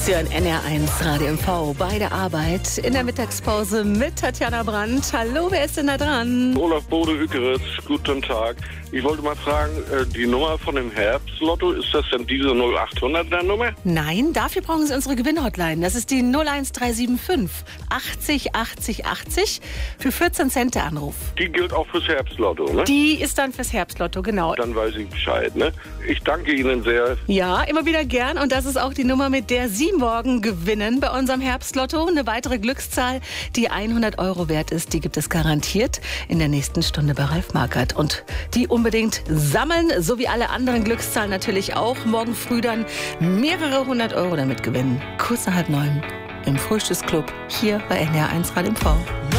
Sie hören NR1 Radio MV bei der Arbeit in der Mittagspause mit Tatjana Brandt. Hallo, wer ist denn da dran? Olaf Bode-Ückeritz, guten Tag. Ich wollte mal fragen, die Nummer von dem Herbstlotto, ist das denn diese 0800er Nummer? Nein, dafür brauchen Sie unsere Gewinnhotline. Das ist die 01375 80 80 80 für 14 Cent der Anruf. Die gilt auch fürs Herbstlotto, ne? Die ist dann fürs Herbstlotto, genau. Dann weiß ich Bescheid, ne? Ich danke Ihnen sehr. Ja, immer wieder gern. Und das ist auch die Nummer, mit der Sie morgen gewinnen bei unserem Herbstlotto. Eine weitere Glückszahl, die 100 € wert ist, die gibt es garantiert in der nächsten Stunde bei Ralf Markert. Und die unbedingt sammeln, so wie alle anderen Glückszahlen natürlich auch. Morgen früh dann mehrere 100 € damit gewinnen. Kurz nach 8:30 im Frühstücksclub hier bei NR1 Radio MV.